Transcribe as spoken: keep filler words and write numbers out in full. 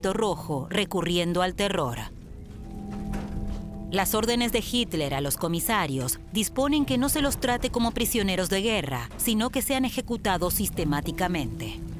rojo recurriendo al terror. Las órdenes de Hitler a los comisarios disponen que no se los trate como prisioneros de guerra, sino que sean ejecutados sistemáticamente.